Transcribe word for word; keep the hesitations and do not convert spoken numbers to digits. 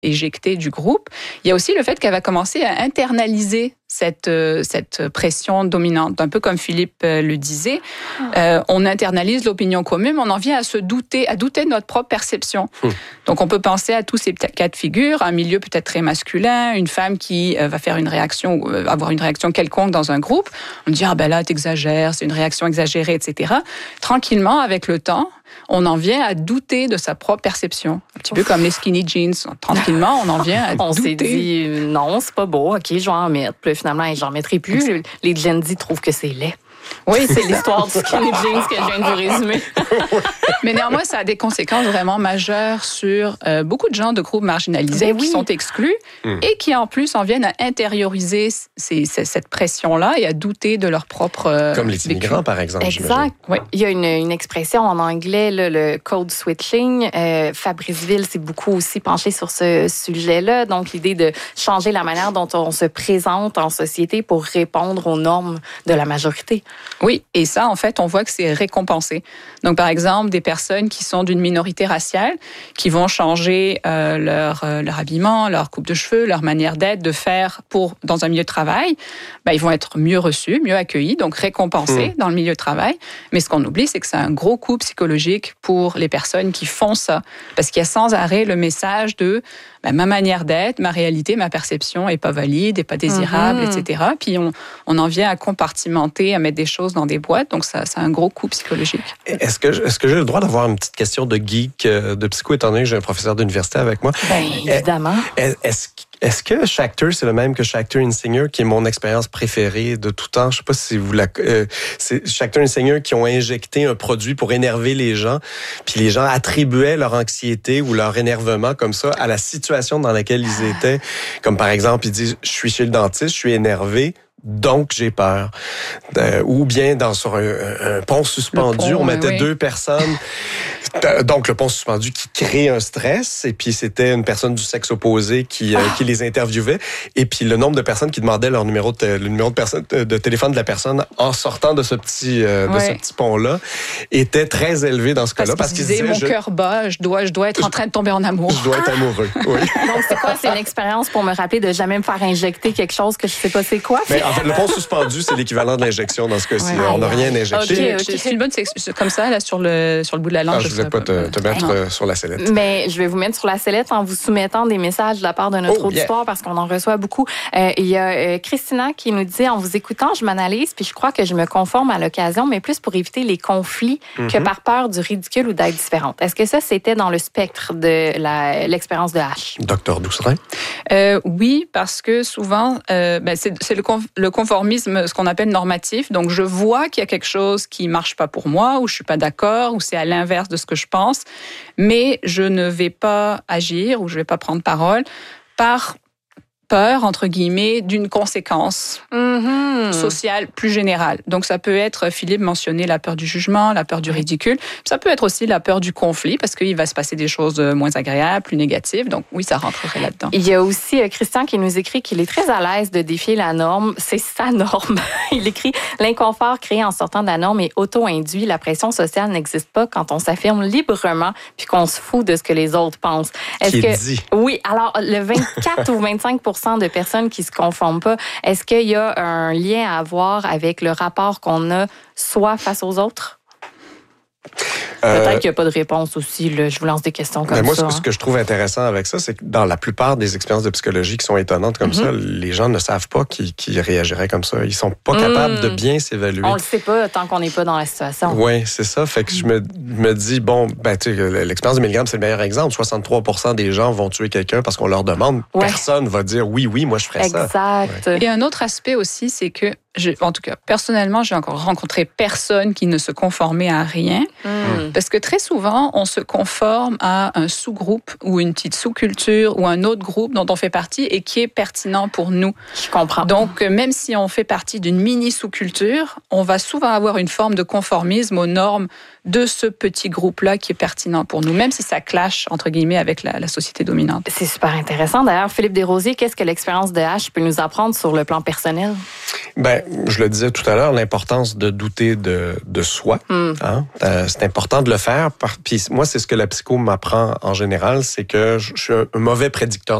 éjectée du groupe. Il y a aussi le fait qu'elle va commencer à internaliser cette, euh, cette pression dominante. Un peu comme Philippe euh, le disait, euh, on internalise l'opinion commune, mais on en vient à se douter, à douter de notre propre perception. Mmh. Donc, on peut penser à tous ces cas de figure, un milieu peut-être très masculin, une femme qui euh, va faire une réaction, euh, avoir une réaction quelconque dans un groupe. On dit, ah ben là, t'exagères, c'est une réaction exagérée, et cetera. Tranquillement, avec le temps, on en vient à douter de sa propre perception. Un petit Ouf. peu comme les skinny jeans. Tranquillement, on en vient à on douter. On s'est dit, non, c'est pas beau, OK, je vais en mettre. Puis finalement, j'en mettrai plus. Les Gen Z trouvent que c'est laid. Oui, c'est l'histoire du skinny jeans que je viens de vous résumer. Mais néanmoins, ça a des conséquences vraiment majeures sur euh, beaucoup de gens de groupes marginalisés ben qui oui. sont exclus mmh. et qui, en plus, en viennent à intérioriser ces, ces, cette pression-là et à douter de leur propre euh, Comme les immigrants, vécu. Par exemple. Exact. Oui. Il y a une, une expression en anglais, là, le code switching. Euh, Fabrice Ville s'est beaucoup aussi penché sur ce sujet-là. Donc, l'idée de changer la manière dont on se présente en société pour répondre aux normes de la majorité. Oui, et ça, en fait, on voit que c'est récompensé. Donc, par exemple, des personnes qui sont d'une minorité raciale, qui vont changer euh, leur, euh, leur habillement, leur coupe de cheveux, leur manière d'être, de faire pour dans un milieu de travail, ben, ils vont être mieux reçus, mieux accueillis, donc récompensés mmh. dans le milieu de travail. Mais ce qu'on oublie, c'est que c'est un gros coup psychologique pour les personnes qui font ça. Parce qu'il y a sans arrêt le message de ben, ma manière d'être, ma réalité, ma perception est pas valide, est pas désirable, mmh. et cetera. Puis on, on en vient à compartimenter, à mettre des choses dans des boîtes, donc ça, ça a un gros coup psychologique. Est-ce que, est-ce que j'ai le droit d'avoir une petite question de geek, de psycho, étant donné que j'ai un professeur d'université avec moi? Bien, évidemment. Est-ce, est-ce que Schachter, c'est le même que Schachter Insinger, qui est mon expérience préférée de tout temps? Je sais pas si vous la... Euh, c'est Schachter Insinger qui ont injecté un produit pour énerver les gens, puis les gens attribuaient leur anxiété ou leur énervement comme ça à la situation dans laquelle ils étaient. Comme par exemple, ils disent, je suis chez le dentiste, je suis énervé, donc j'ai peur. Euh, ou bien dans sur un, un pont suspendu, pont, on mettait oui. deux personnes. Donc le pont suspendu qui crée un stress, et puis c'était une personne du sexe opposé qui, ah. euh, qui les interviewait, et puis le nombre de personnes qui demandaient leur numéro de, le numéro de, personne, de téléphone de la personne en sortant de ce petit, euh, de oui. ce petit pont-là était très élevé dans ce parce cas-là. Parce qu'ils disaient, mon je... cœur bat, je dois, je dois être en train de tomber en amour. Je dois être amoureux, oui. Donc c'est quoi? C'est une expérience pour me rappeler de jamais me faire injecter quelque chose que je sais pas c'est quoi? Mais en fait, le pont suspendu, c'est l'équivalent de l'injection dans ce cas-ci. Ouais. On n'a rien injecté. Okay, okay. C'est une bonne section comme ça, là, sur le, sur le bout de la langue. Ah, je ne voulais pas te, te mettre ouais. sur la sellette. Mais je vais vous mettre sur la sellette en vous soumettant des messages de la part de notre oh, auditoire yeah. parce qu'on en reçoit beaucoup. Euh, il y a euh, Christina qui nous dit, en vous écoutant, je m'analyse puis je crois que je me conforme à l'occasion, mais plus pour éviter les conflits mm-hmm. que par peur du ridicule ou d'être différente. Est-ce que ça, c'était dans le spectre de la, l'expérience de H? Docteur Doucerin? Euh, oui, parce que souvent, euh, ben, c'est, c'est le, conf- le conformisme, ce qu'on appelle normatif. Donc, je vois qu'il y a quelque chose qui marche pas pour moi, ou je suis pas d'accord, ou c'est à l'inverse de ce que je pense, mais je ne vais pas agir ou je vais pas prendre parole par peur, entre guillemets, d'une conséquence mm-hmm. sociale plus générale. Donc, ça peut être, Philippe mentionnait la peur du jugement, la peur du ridicule. Ça peut être aussi la peur du conflit, parce qu'il va se passer des choses moins agréables, plus négatives. Donc, oui, ça rentrerait là-dedans. Il y a aussi Christian qui nous écrit qu'il est très à l'aise de défier la norme. C'est sa norme. Il écrit « L'inconfort créé en sortant de la norme est auto-induit. La pression sociale n'existe pas quand on s'affirme librement puis qu'on se fout de ce que les autres pensent. » Est-ce qui que... dit? Oui, alors, le vingt-quatre ou vingt-cinq pour cent de personnes qui se conforment pas, est-ce qu'il y a un lien à avoir avec le rapport qu'on a soi face aux autres? Peut-être euh, qu'il n'y a pas de réponse aussi. Là. Je vous lance des questions comme mais moi, ça. Moi, ce que je trouve intéressant avec ça, c'est que dans la plupart des expériences de psychologie qui sont étonnantes comme mm-hmm. ça, les gens ne savent pas qu'ils, qu'ils réagiraient comme ça. Ils sont pas capables mm. de bien s'évaluer. On le sait pas tant qu'on n'est pas dans la situation. Oui, c'est ça. Fait que mm. je me, me dis, bon, ben, tu sais, l'expérience de Milgram, c'est le meilleur exemple. soixante-trois pour cent des gens vont tuer quelqu'un parce qu'on leur demande. Ouais. Personne va dire oui, oui, moi, je ferais exact. ça. Exact. Ouais. Et un autre aspect aussi, c'est que Je, en tout cas, personnellement, j'ai encore rencontré personne qui ne se conformait à rien. Mm. Parce que très souvent, on se conforme à un sous-groupe ou une petite sous-culture ou un autre groupe dont on fait partie et qui est pertinent pour nous. Je comprends. Donc, même si on fait partie d'une mini-sous-culture, on va souvent avoir une forme de conformisme aux normes de ce petit groupe-là qui est pertinent pour nous, même si ça clash, entre guillemets, avec la, la société dominante. C'est super intéressant. D'ailleurs, Philippe Desrosiers, qu'est-ce que l'expérience de H peut nous apprendre sur le plan personnel? Ben, Ben, je le disais tout à l'heure, l'importance de douter de, de soi. Mm. Hein? Euh, c'est important de le faire. Par, puis moi, c'est ce que la psycho m'apprend en général, c'est que je, je suis un mauvais prédicteur